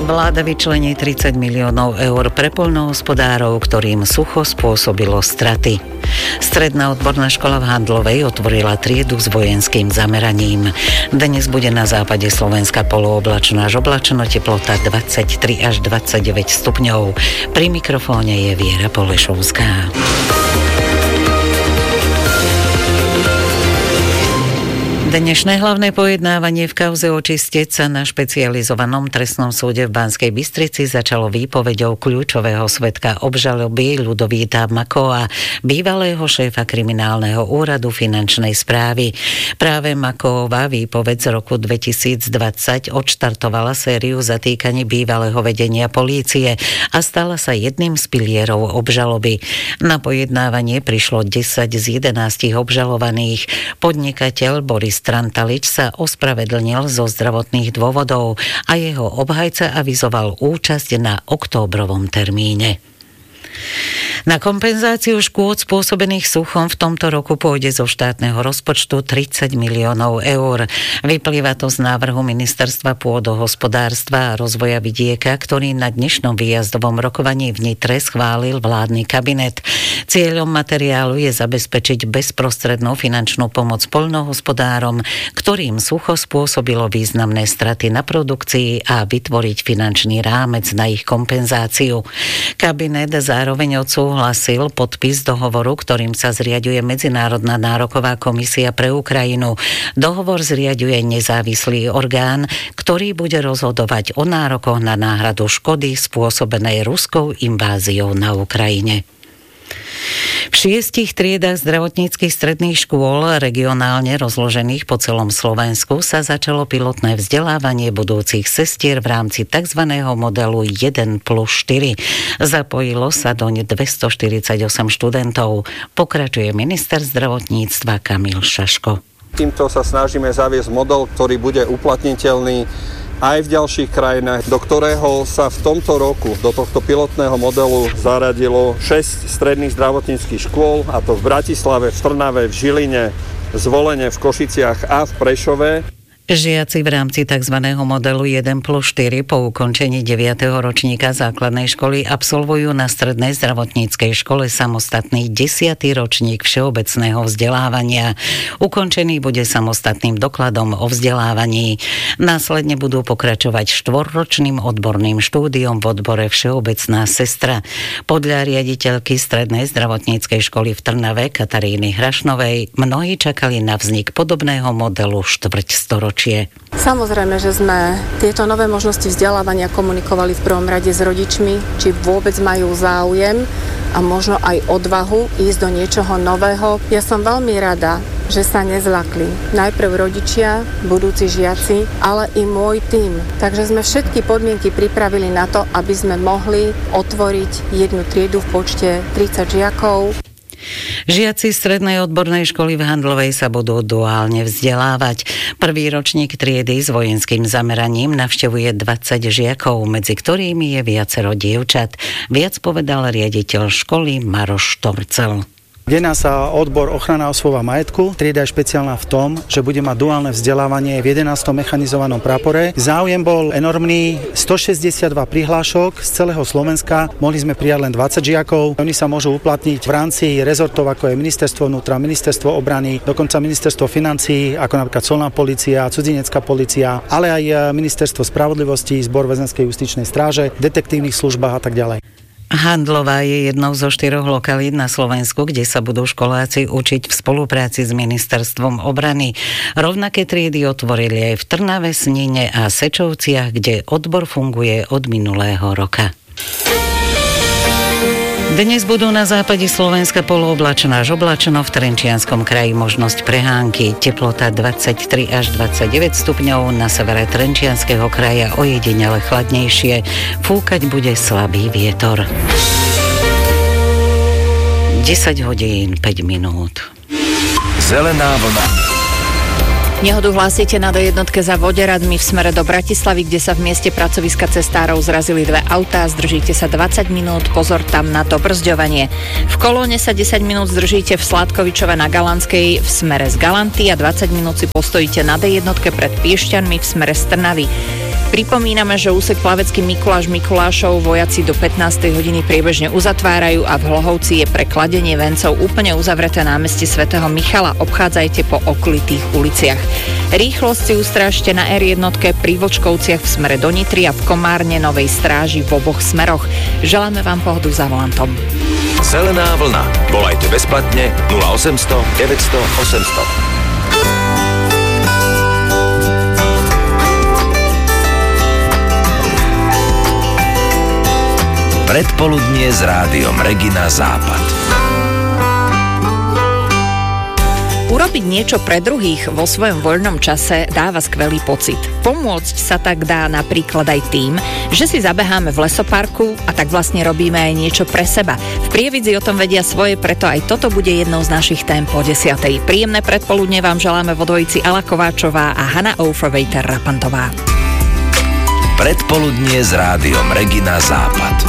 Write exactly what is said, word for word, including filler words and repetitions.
Vláda vyčlení tridsať miliónov eur pre poľnohospodárov, ktorým sucho spôsobilo straty. Stredná odborná škola v Handlovej otvorila triedu s vojenským zameraním. Dnes bude na západe Slovenska polooblačno až oblačno, teplota dvadsaťtri až dvadsaťdeväť stupňov. Pri mikrofóne je Viera Polešovská. Dnešné hlavné pojednávanie v kauze očistec sa na špecializovanom trestnom súde v Banskej Bystrici začalo výpoveďou kľúčového svedka obžaloby Ľudovíta Makóa, bývalého šéfa kriminálneho úradu finančnej správy. Práve Makóova výpoveď z roku dvetisícdvadsať odštartovala sériu zatýkaní bývalého vedenia polície a stala sa jedným z pilierov obžaloby. Na pojednávanie prišlo desať z jedenástich obžalovaných. Podnikateľ Boris Trantalič sa ospravedlnil zo zdravotných dôvodov a jeho obhajca avizoval účasť na októbrovom termíne. Na kompenzáciu škôd spôsobených suchom v tomto roku pôjde zo štátneho rozpočtu tridsať miliónov eur. Vyplýva to z návrhu Ministerstva pôdohospodárstva a rozvoja vidieka, ktorý na dnešnom výjazdovom rokovaní v Nitre schválil vládny kabinet. Cieľom materiálu je zabezpečiť bezprostrednú finančnú pomoc poľnohospodárom, ktorým sucho spôsobilo významné straty na produkcii a vytvoriť finančný rámec na ich kompenzáciu. Kabinet zároveň odsúhlasil podpis dohovoru, ktorým sa zriaďuje Medzinárodná nároková komisia pre Ukrajinu. Dohovor zriaďuje nezávislý orgán, ktorý bude rozhodovať o nárokoch na náhradu škody spôsobenej ruskou inváziou na Ukrajine. V šiestich triedách zdravotníckych stredných škôl regionálne rozložených po celom Slovensku sa začalo pilotné vzdelávanie budúcich sestier v rámci tzv. Modelu jeden plus štyri. Zapojilo sa doň dvestoštyridsaťosem študentov. Pokračuje minister zdravotníctva Kamil Šaško. Týmto sa snažíme zaviesť model, ktorý bude uplatniteľný aj v ďalších krajinách, do ktorého sa v tomto roku do tohto pilotného modelu zaradilo šesť stredných zdravotníckych škôl, a to v Bratislave, v Trnave, v Žiline, v Zvolene, v Košiciach a v Prešove. Žiaci v rámci tzv. Modelu jeden plus štyri po ukončení deviateho ročníka základnej školy absolvujú na strednej zdravotníckej škole samostatný desiaty ročník všeobecného vzdelávania. Ukončený bude samostatným dokladom o vzdelávaní. Následne budú pokračovať štvorročným odborným štúdiom v odbore Všeobecná sestra. Podľa riaditeľky strednej zdravotníckej školy v Trnave Kataríny Hrašnovej mnohí čakali na vznik podobného modelu štvrť storočia. Samozrejme, že sme tieto nové možnosti vzdelávania komunikovali v prvom rade s rodičmi, či vôbec majú záujem a možno aj odvahu ísť do niečoho nového. Ja som veľmi rada, že sa nezlakli. Najprv rodičia, budúci žiaci, ale i môj tím. Takže sme všetky podmienky pripravili na to, aby sme mohli otvoriť jednu triedu v počte tridsať žiakov. Žiaci strednej odbornej školy v Handlovej sa budú duálne vzdelávať. Prvý ročník triedy s vojenským zameraním navštevuje dvadsať žiakov, medzi ktorými je viacero dievčat. Viac povedal riaditeľ školy Maroš Štorcel. Jedná sa odbor ochrana osôb a majetku. Trieda je špeciálna v tom, že bude mať duálne vzdelávanie v jedenástom mechanizovanom prápore. Záujem bol enormný, stošesťdesiatdva prihlášok z celého Slovenska. Mohli sme prijať len dvadsať žiakov. Oni sa môžu uplatniť v rámci rezortov, ako je ministerstvo vnútra, ministerstvo obrany, dokonca ministerstvo financií, ako napríklad colná polícia, cudzinecká polícia, ale aj ministerstvo spravodlivosti, zbor väzenskej justičnej stráže, detektívnych službách a tak ďalej. Handlová je jednou zo štyroch lokalít na Slovensku, kde sa budú školáci učiť v spolupráci s ministerstvom obrany. Rovnaké triedy otvorili aj v Trnave, Snine a Sečovciach, kde odbor funguje od minulého roka. Dnes budú na západe Slovenska polooblačno až oblačno, v Trenčianskom kraji možnosť prehánky, teplota dvadsaťtri až dvadsaťdeväť stupňov, na severe Trenčianskeho kraja ojedinele chladnejšie, fúkať bude slabý vietor. desať hodín päť minút. Zelená vlna. Nehodu hlásite na dé jednotke za Voderadmi v smere do Bratislavy, kde sa v mieste pracoviska cestárov zrazili dve autá. Zdržíte sa dvadsať minút, pozor tam na to brzďovanie. V kolóne sa desať minút zdržíte v Sládkovičove na Galanskej v smere z Galanty a dvadsať minút si postojíte na dé jednotke pred Piešťanmi v smere z Trnavy. Pripomíname, že úsek Plavecký Mikuláš Mikulášov vojaci do pätnástej hodiny priebežne uzatvárajú a v Hlohovci je pre kladenie vencov úplne uzavreté námestie svätého Michala. Obchádzajte po okolitých uliciach. Rýchlosť si ustrážte na er jedna pri Vlčkovciach v smere do Nitry a v Komárne Novej Stráži v oboch smeroch. Želáme vám pohodu za volantom. Zelená vlna. Volajte bezplatne nula osemsto deväťsto osemsto. Predpoludnie s rádiom Regina Západ. Urobiť niečo pre druhých vo svojom voľnom čase dáva skvelý pocit. Pomôcť sa tak dá napríklad aj tým, že si zabeháme v lesoparku a tak vlastne robíme aj niečo pre seba. V Prievidzi o tom vedia svoje, preto aj toto bude jednou z našich tém po desiatej. Príjemné predpoludne vám želáme vo dvojici Ala Kováčová a Hanna Overwaiter Rapantová. Predpoludnie s rádiom Regina Západ.